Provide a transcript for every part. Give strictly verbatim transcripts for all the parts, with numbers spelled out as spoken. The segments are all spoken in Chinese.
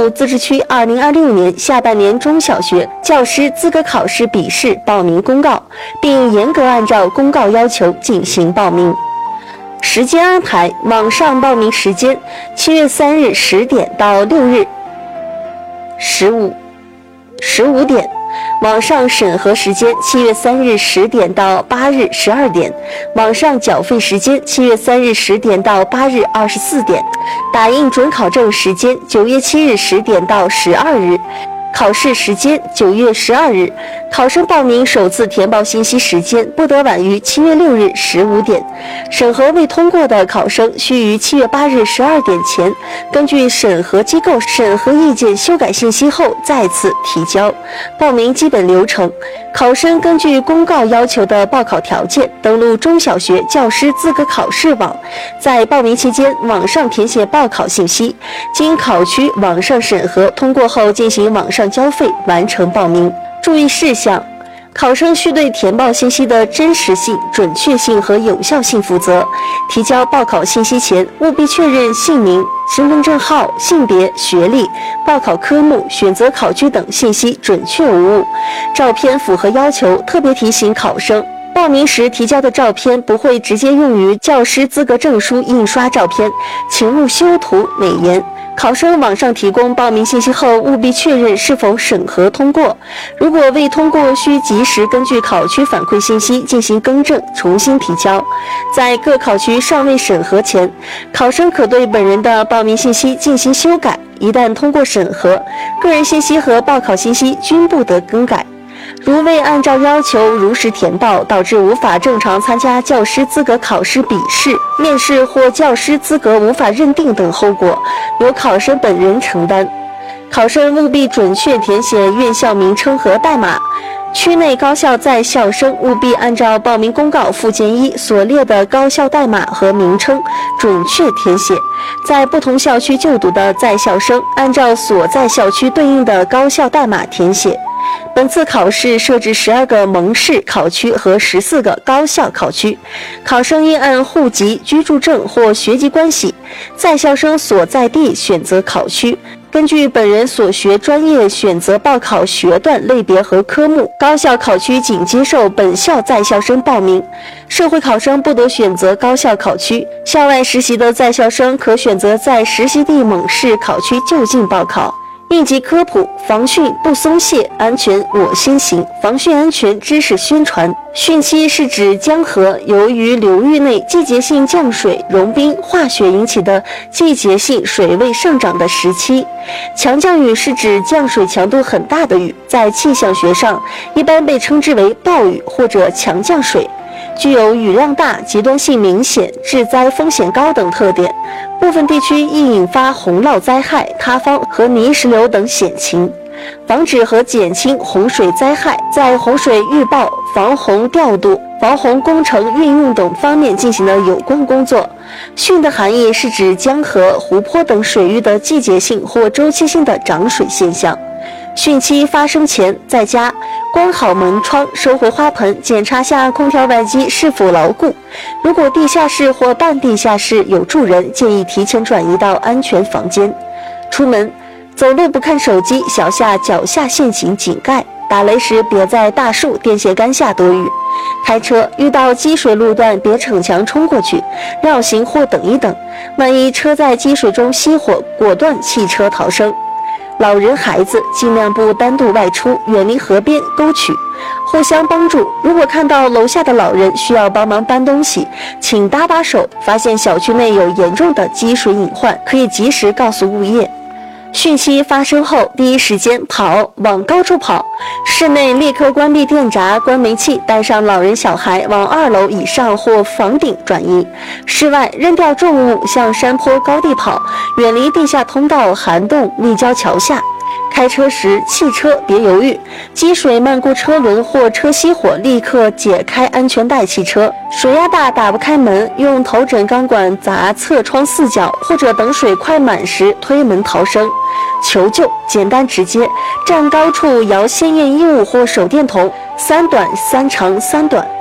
布自治区二零二六年下半年中小学教师资格考试笔试报名公告，并严格按照公告要求进行报名。时间安排：网上报名时间七月三日十点到六日十五十五点。网上审核时间七月三日十点到八日十二点，网上缴费时间七月三日十点到八日二十四点，打印准考证时间九月七日十点到十二日，考试时间九月十二日，考生报名首次填报信息时间不得晚于七月六日十五点，审核未通过的考生需于七月八日十二点前，根据审核机构审核意见修改信息后再次提交。报名基本流程：考生根据公告要求的报考条件，登录中小学教师资格考试网，在报名期间网上填写报考信息，经考区网上审核通过后进行网上交费，完成报名。注意事项：考生需对填报信息的真实性、准确性和有效性负责。提交报考信息前，务必确认姓名、身份证号、性别、学历、报考科目、选择考区等信息准确无误。照片符合要求。特别提醒考生，报名时提交的照片不会直接用于教师资格证书印刷照片，请勿修图美颜。考生网上提供报名信息后，务必确认是否审核通过。如果未通过，需及时根据考区反馈信息进行更正，重新提交。在各考区尚未审核前，考生可对本人的报名信息进行修改。一旦通过审核，个人信息和报考信息均不得更改。如未按照要求如实填报，导致无法正常参加教师资格考试笔试、面试或教师资格无法认定等后果，由考生本人承担。考生务必准确填写院校名称和代码。区内高校在校生务必按照报名公告附件一所列的高校代码和名称准确填写。在不同校区就读的在校生按照所在校区对应的高校代码填写。本次考试设置十二个蒙市考区和十四个高校考区，考生应按户籍、居住证或学籍关系，在校生所在地选择考区，根据本人所学专业选择报考学段类别和科目。高校考区仅接受本校在校生报名，社会考生不得选择高校考区。校外实习的在校生可选择在实习地蒙市考区就近报考。应急科普：防汛不松懈，安全我先行。防汛安全知识宣传。汛期是指江河由于流域内季节性降水、融冰、化雪引起的季节性水位上涨的时期。强降雨是指降水强度很大的雨，在气象学上一般被称之为暴雨或者强降水，具有雨量大、极端性明显、致灾风险高等特点。部分地区易引发洪涝灾害、塌方和泥石流等险情。防止和减轻洪水灾害，在洪水预报、防洪调度、防洪工程运用等方面进行了有关工作。汛的含义是指江河、湖泊等水域的季节性或周期性的涨水现象。汛期发生前，在家关好门窗，收回花盆，检查下空调外机是否牢固。如果地下室或半地下室有住人，建议提前转移到安全房间。出门走路不看手机，脚下脚下陷阱井盖。打雷时别在大树、电线杆下躲雨。开车遇到积水路段，别逞强冲过去，绕行或等一等，万一车在积水中熄火，果断弃车逃生。老人孩子尽量不单独外出，远离河边沟渠，互相帮助。如果看到楼下的老人需要帮忙搬东西，请搭把手。发现小区内有严重的积水隐患，可以及时告诉物业。汛期发生后，第一时间跑，往高处跑。室内立刻关闭电闸、关煤气，带上老人小孩往二楼以上或房顶转移。室外扔掉重物，向山坡高地跑，远离地下通道、涵洞、立交桥下。开车时弃车别犹豫，积水漫过车轮或车熄火，立刻解开安全带弃车。水压大打不开门，用头枕钢管砸侧窗四角，或者等水快满时推门逃生。求救简单直接，站高处摇鲜艳衣物或手电筒，三短三长三短。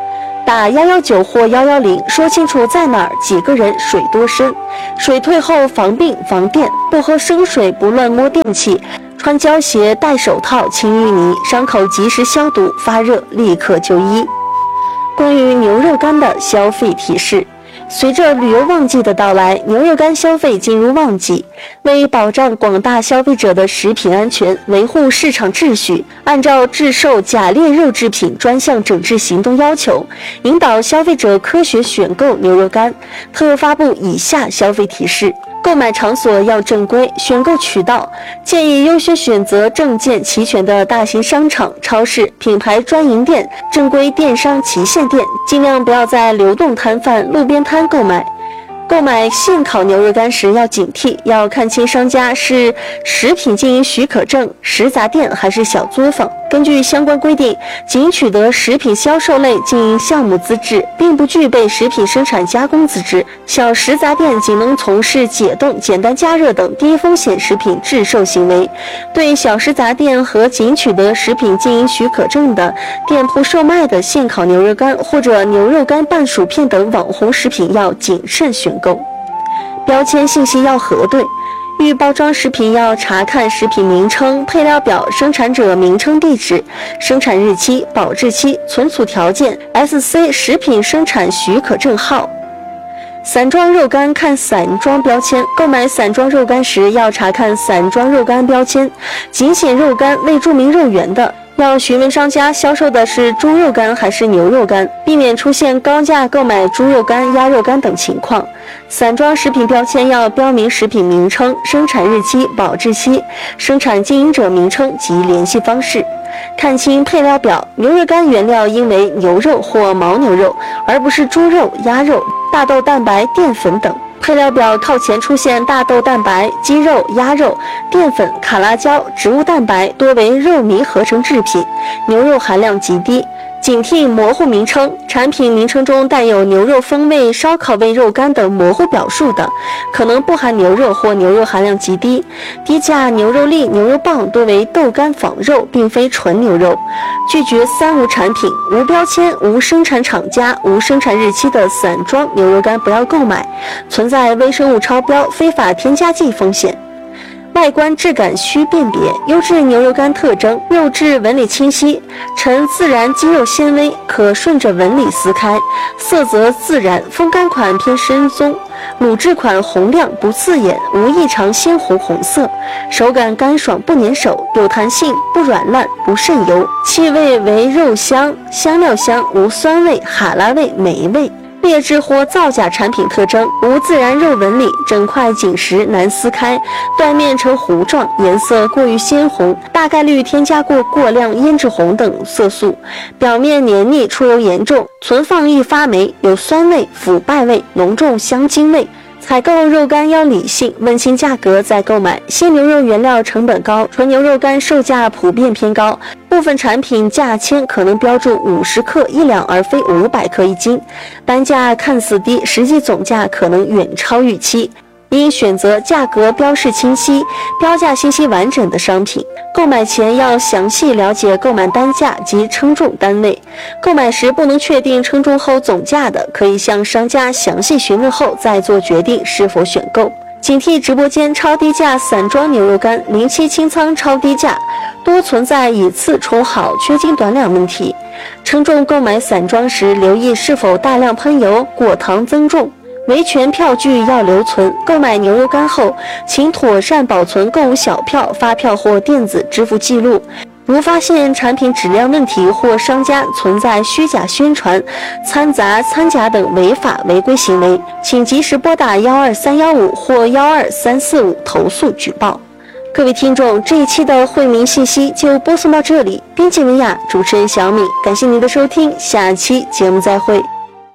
打一一九或一一零，说清楚在哪儿，几个人，水多深。水退后防病防电，不喝生水，不乱摸电器，穿胶鞋，戴手套，清淤泥，伤口及时消毒，发热立刻就医。关于牛肉干的消费提示。随着旅游旺季的到来，牛肉干消费进入旺季。为保障广大消费者的食品安全，维护市场秩序，按照制售假劣肉制品专项整治行动要求，引导消费者科学选购牛肉干，特发布以下消费提示：购买场所要正规，选购渠道建议优先选择证件齐全的大型商场、超市、品牌专营店、正规电商旗舰店，尽量不要在流动摊贩、路边摊购买。购买现烤牛肉干时要警惕，要看清商家是食品经营许可证、食杂店还是小作坊。根据相关规定，仅取得食品销售类经营项目资质，并不具备食品生产加工资质。小食杂店仅能从事解冻、简单加热等低风险食品制售行为。对小食杂店和仅取得食品经营许可证的店铺售卖的现烤牛肉干或者牛肉干拌薯片等网红食品要谨慎选购。标签信息要核对。预包装食品要查看食品名称、配料表、生产者名称、地址、生产日期、保质期、存储条件、S C 食品生产许可证号。散装肉干看散装标签，购买散装肉干时要查看散装肉干标签，仅显肉干未注明肉源的，要询问商家销售的是猪肉干还是牛肉干，避免出现高价购买猪肉干、鸭肉干等情况。散装食品标签要标明食品名称、生产日期、保质期、生产经营者名称及联系方式。看清配料表，牛肉干原料应为牛肉或牦牛肉，而不是猪肉、鸭肉、大豆蛋白、淀粉等。配料表靠前出现大豆蛋白、鸡肉、鸭肉、淀粉、卡拉胶、植物蛋白，多为肉糜合成制品，牛肉含量极低。警惕模糊名称，产品名称中带有牛肉风味、烧烤味肉干等模糊表述的，可能不含牛肉或牛肉含量极低。低价牛肉粒、牛肉棒多为豆干仿肉，并非纯牛肉。拒绝三无产品：无标签、无生产厂家、无生产日期的散装牛肉干不要购买，存在微生物超标、非法添加剂风险。外观质感需辨别，优质牛肉干特征：肉质纹理清晰，呈自然肌肉纤维，可顺着纹理撕开；色泽自然，风干款偏深棕，卤制款红亮不刺眼，无异常鲜红红色；手感干爽不粘手，有弹性，不软烂，不渗油；气味为肉香、香料香，无酸味、哈喇味、霉味。劣质或造假产品特征：无自然肉纹理，整块紧实难撕开，断面呈糊状，颜色过于鲜红，大概率添加过过量胭脂红等色素，表面黏腻，出油严重，存放易发霉，有酸味、腐败味，浓重香精味。采购肉干要理性，问清价格再购买。鲜牛肉原料成本高，纯牛肉干售价普遍偏高，部分产品价签可能标注五十克一两，而非五百克一斤，单价看似低，实际总价可能远超预期。应选择价格标示清晰、标价信息完整的商品。购买前要详细了解购买单价及称重单位。购买时不能确定称重后总价的，可以向商家详细询问后再做决定是否选购。警惕直播间超低价散装牛肉干、零七清仓超低价，多存在以次充好、缺斤短两问题。称重购买散装时，留意是否大量喷油、果糖增重。维权票据要留存，购买牛肉干后，请妥善保存购物小票、发票或电子支付记录。如发现产品质量问题或商家存在虚假宣传、掺杂掺假等违法违规行为，请及时拨打幺二三幺五或幺二三四五投诉举报。各位听众，这一期的惠民信息就播送到这里。编辑文雅，主持人小米，感谢您的收听，下期节目再会。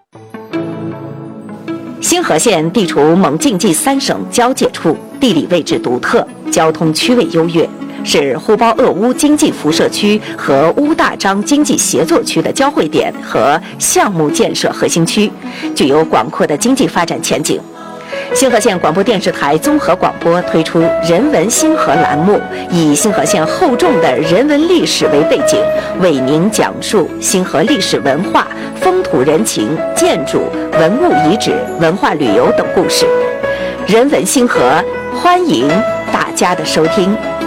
星河县地处蒙晋冀三省交界处，地理位置独特，交通区位优越，是呼包鄂乌经济辐射区和乌大章经济协作区的交汇点和项目建设核心区，具有广阔的经济发展前景。 星河县广播电视台综合广播推出人文星河栏目，以星河县厚重的人文历史为背景，为您讲述星河历史文化、风土人情、建筑、文物遗址、文化旅游等故事。人文星河，欢迎大家的收听。